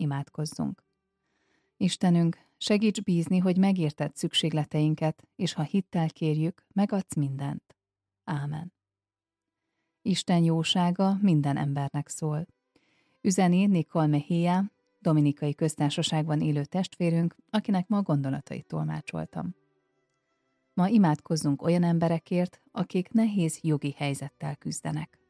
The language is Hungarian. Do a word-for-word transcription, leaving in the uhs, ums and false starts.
Imádkozzunk. Istenünk, segíts bízni, hogy megérted szükségleteinket, és ha hittel kérjük, megadsz mindent. Ámen. Isten jósága minden embernek szól. Üzeni Nicole Mejia, Dominikai Köztársaságban élő testvérünk, akinek ma gondolatait tolmácsoltam. Ma imádkozzunk olyan emberekért, akik nehéz jogi helyzettel küzdenek.